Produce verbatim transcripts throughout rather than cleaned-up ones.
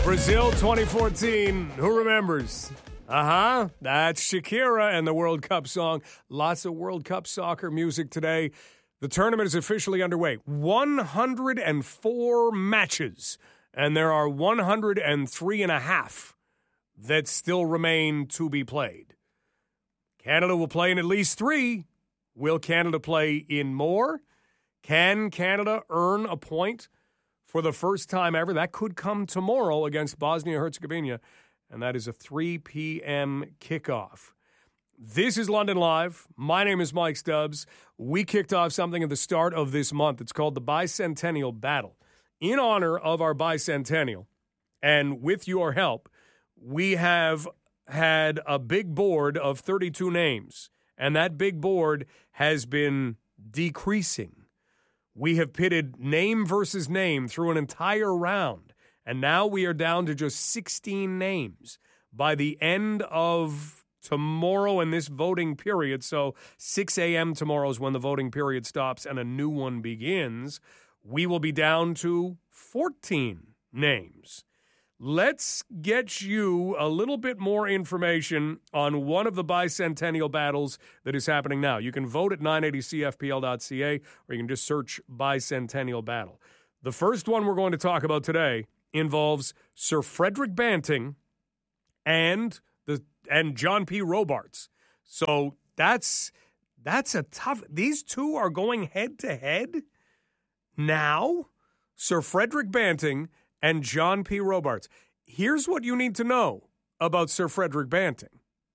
Brazil twenty fourteen. Who remembers? Uh-huh. That's Shakira and the World Cup song. Lots of World Cup soccer music today. The tournament is officially underway. one hundred four matches, and there are one hundred three and a half that still remain to be played. Canada will play in at least three. Will Canada play in more? Can Canada earn a point for the first time ever? That could come tomorrow against Bosnia-Herzegovina, and that is a three p.m. kickoff. This is London Live. My name is Mike Stubbs. We kicked off something at the start of this month. It's called the Bicentennial Battle. In honor of our bicentennial, and with your help, we have had a big board of thirty-two names, and that big board has been decreasing. We have pitted name versus name through an entire round, and now we are down to just sixteen names by the end of tomorrow in this voting period. So six a.m. tomorrow is when the voting period stops and a new one begins. We will be down to fourteen names. Let's get you a little bit more information on one of the bicentennial battles that is happening now. You can vote at nine eighty C F P L dot C A, or you can just search bicentennial battle. The first one we're going to talk about today involves Sir Frederick Banting and the and John P. Robarts. So that's that's a tough. These two are going head to head now. Sir Frederick Banting and John P. Robarts. Here's what you need to know about Sir Frederick Banting.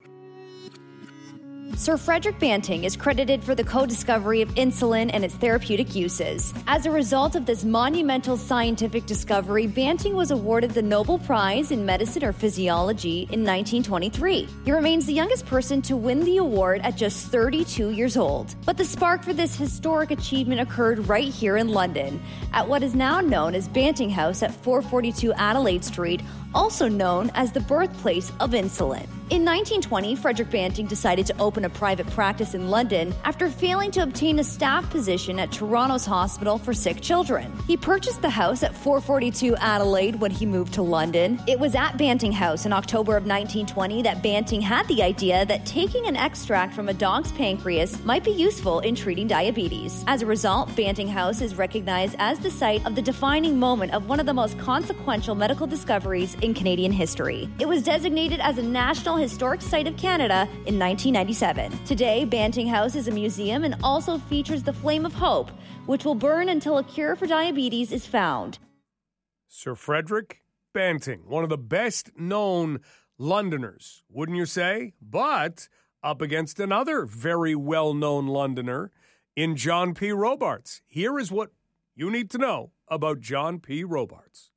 Sir Frederick Banting is credited for the co-discovery of insulin and its therapeutic uses. As a result of this monumental scientific discovery, Banting was awarded the Nobel Prize in Medicine or Physiology in nineteen twenty-three. He remains the youngest person to win the award at just thirty-two years old. But the spark for this historic achievement occurred right here in London, at what is now known as Banting House at four forty-two Adelaide Street, also known as the birthplace of insulin. In nineteen twenty, Frederick Banting decided to open a private practice in London after failing to obtain a staff position at Toronto's Hospital for Sick Children. He purchased the house at four forty-two Adelaide when he moved to London. It was at Banting House in October of nineteen twenty that Banting had the idea that taking an extract from a dog's pancreas might be useful in treating diabetes. As a result, Banting House is recognized as the site of the defining moment of one of the most consequential medical discoveries in Canadian history. It was designated as a National Historic Site of Canada in nineteen ninety-seven. Today, Banting House is a museum and also features the Flame of Hope, which will burn until a cure for diabetes is found. Sir Frederick Banting, one of the best-known Londoners, wouldn't you say? But up against another very well-known Londoner in John P. Robarts. Here is what you need to know about John P. Robarts.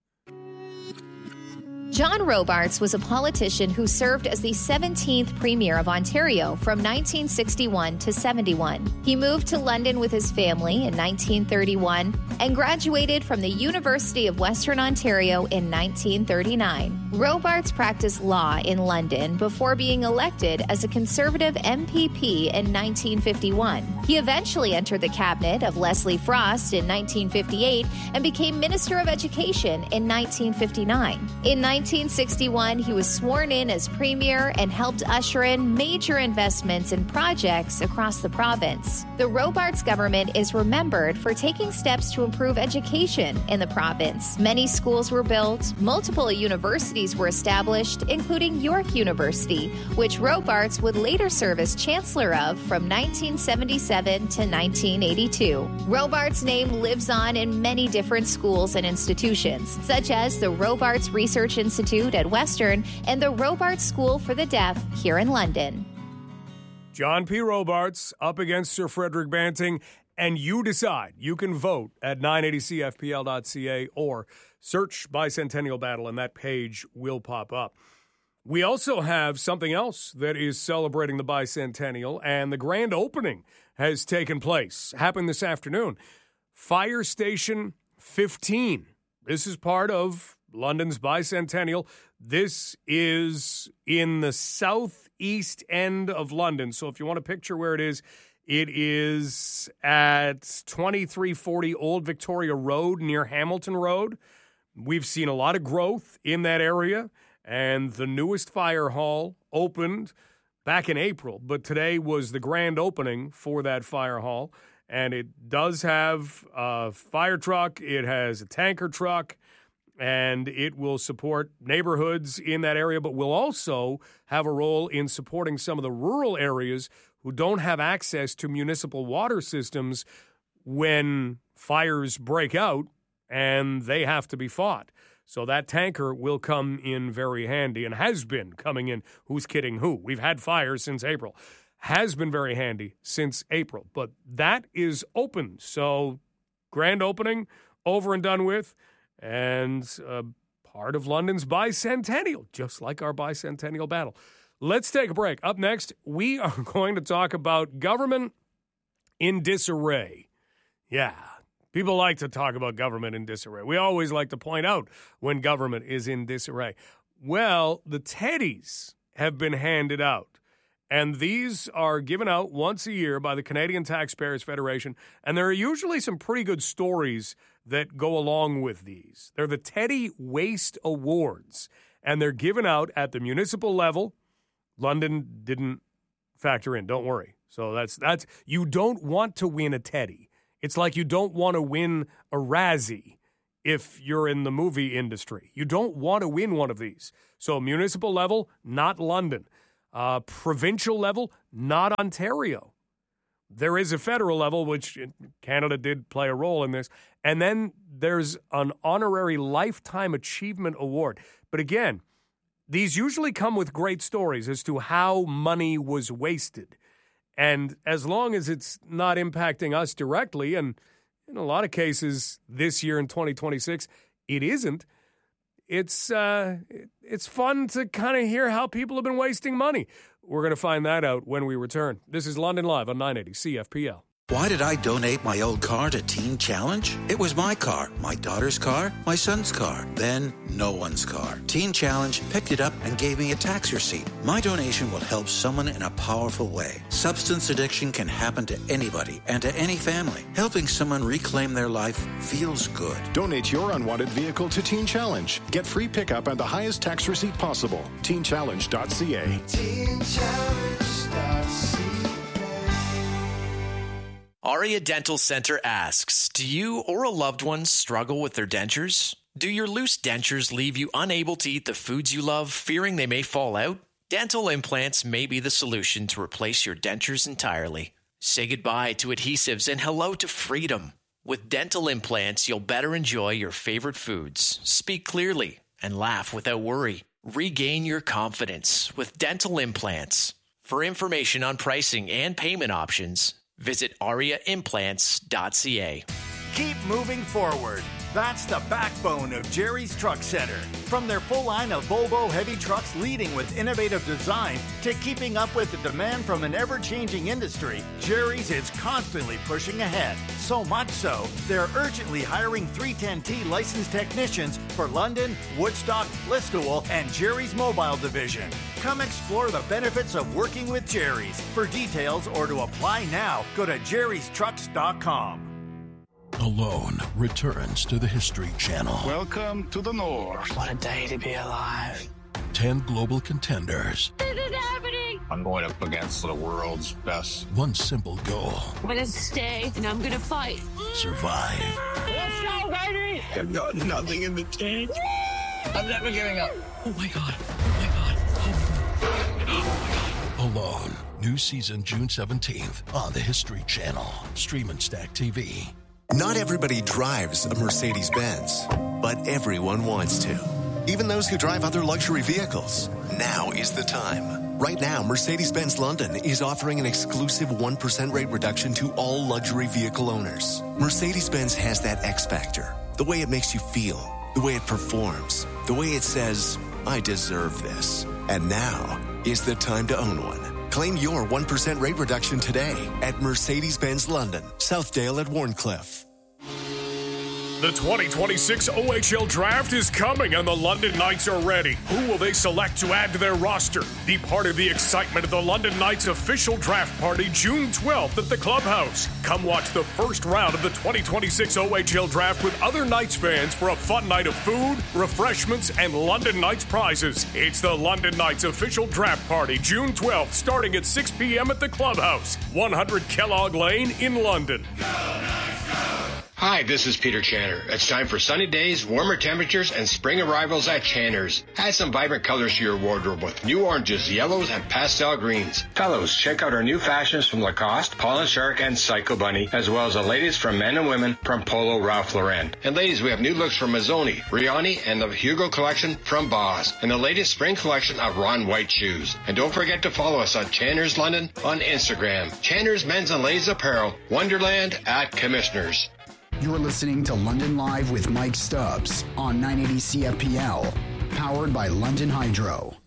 John Robarts was a politician who served as the seventeenth Premier of Ontario from nineteen sixty-one to seventy-one. He moved to London with his family in nineteen thirty-one and graduated from the University of Western Ontario in nineteen thirty-nine. Robarts practiced law in London before being elected as a Conservative M P P in nineteen fifty-one. He eventually entered the cabinet of Leslie Frost in nineteen fifty-eight and became Minister of Education in nineteen fifty-nine. In nineteen sixty-one, he was sworn in as Premier and helped usher in major investments and projects across the province. The Robarts government is remembered for taking steps to improve education in the province. Many schools were built, multiple universities were established, including York University, which Robarts would later serve as Chancellor of from nineteen seventy-seven to nineteen eighty-two. Robarts' name lives on in many different schools and institutions, such as the Robarts Research Institute at Western and the Robarts School for the Deaf here in London. John P. Robarts up against Sir Frederick Banting, and you decide. You can vote at nine eighty C F P L dot C A or search Bicentennial Battle, and that page will pop up. We also have something else that is celebrating the bicentennial, and the grand opening has taken place. Happened this afternoon. Fire Station fifteen. This is part of London's bicentennial. This is in the southeast end of London. So if you want to picture where it is, it is at twenty-three forty Old Victoria Road near Hamilton Road. we've seen a lot of growth in that area, and the newest fire hall opened back in April, but today was the grand opening for that fire hall, and it does have a fire truck, it has a tanker truck, and it will support neighborhoods in that area, but will also have a role in supporting some of the rural areas who don't have access to municipal water systems when fires break out and they have to be fought. So that tanker will come in very handy and has been coming in. Who's kidding who? We've had fires since April. Has been very handy since April. But that is open. So grand opening, over and done with. And uh, part of London's bicentennial, just like our bicentennial battle. Let's take a break. Up next, we are going to talk about government in disarray. Yeah, people like to talk about government in disarray. We always like to point out when government is in disarray. Well, the teddies have been handed out, and these are given out once a year by the Canadian Taxpayers Federation, and there are usually some pretty good stories that go along with these. They're the Teddy Waste Awards, and they're given out at the municipal level. London didn't factor in, don't worry. So that's that's you don't want to win a Teddy. It's like you don't want to win a Razzie if you're in the movie industry. You don't want to win one of these. So municipal level, not London. Uh, provincial level, not Ontario. There is a federal level, which Canada did play a role in this. And then there's an honorary Lifetime Achievement Award. But again, these usually come with great stories as to how money was wasted. And as long as it's not impacting us directly, and in a lot of cases this year in twenty twenty-six, it isn't, it's, uh, it's fun to kind of hear how people have been wasting money. We're going to find that out when we return. This is London Live on nine eighty C F P L. Why did I donate my old car to Teen Challenge? It was my car, my daughter's car, my son's car, then no one's car. Teen Challenge picked it up and gave me a tax receipt. My donation will help someone in a powerful way. Substance addiction can happen to anybody and to any family. Helping someone reclaim their life feels good. Donate your unwanted vehicle to Teen Challenge. Get free pickup and the highest tax receipt possible. teen challenge dot c a. teen challenge dot c a. Aria Dental Center asks, do you or a loved one struggle with their dentures? Do your loose dentures leave you unable to eat the foods you love, fearing they may fall out? Dental implants may be the solution to replace your dentures entirely. Say goodbye to adhesives and hello to freedom. With dental implants, you'll better enjoy your favorite foods, speak clearly, and laugh without worry. Regain your confidence with dental implants. For information on pricing and payment options, visit aria implants dot c a. Keep moving forward. That's the backbone of Jerry's Truck Center. From their full line of Volvo heavy trucks leading with innovative design to keeping up with the demand from an ever-changing industry, Jerry's is constantly pushing ahead. So much so, they're urgently hiring three ten T licensed technicians for London, Woodstock, Listowel, and Jerry's Mobile Division. Come explore the benefits of working with Jerry's. For details or to apply now, go to jerrys trucks dot com. Alone returns to the History Channel. Welcome to the North. What a day to be alive. Ten global contenders. This is happening. I'm going up against the world's best. One simple goal. I'm going to stay and I'm going to fight. Survive. Let's go, baby. I've got nothing in the tank. I'm never giving up. Oh my God. Oh my God. Oh my God. Oh my God. Alone. New season June seventeenth on the History Channel. Stream and Stack T V. Not everybody drives a Mercedes-Benz, but everyone wants to. Even those who drive other luxury vehicles. Now is the time. Right now, Mercedes-Benz London is offering an exclusive one percent rate reduction to all luxury vehicle owners. Mercedes-Benz has that X factor. The way it makes you feel. The way it performs. The way it says, I deserve this. And now is the time to own one. Claim your one percent rate reduction today at Mercedes-Benz London, Southdale at Warncliffe. The twenty twenty-six O H L Draft is coming and the London Knights are ready. Who will they select to add to their roster? Be part of the excitement of the London Knights official draft party June twelfth at the Clubhouse. Come watch the first round of the twenty twenty-six O H L Draft with other Knights fans for a fun night of food, refreshments, and London Knights prizes. It's the London Knights official draft party June twelfth starting at six p.m. at the Clubhouse, one hundred Kellogg Lane in London. Hi, this is Peter Channer. It's time for sunny days, warmer temperatures, and spring arrivals at Channer's. Add some vibrant colors to your wardrobe with new oranges, yellows, and pastel greens. Fellows, check out our new fashions from Lacoste, Paul and Shark, and Psycho Bunny, as well as the latest from men and women from Polo Ralph Lauren. And ladies, we have new looks from Mazzoni, Riani, and the Hugo collection from Boss, and the latest spring collection of Ron White shoes. And don't forget to follow us on Channer's London on Instagram. Channer's Men's and Ladies Apparel, Wonderland at Commissioners. You're listening to London Live with Mike Stubbs on nine eighty C F P L, powered by London Hydro.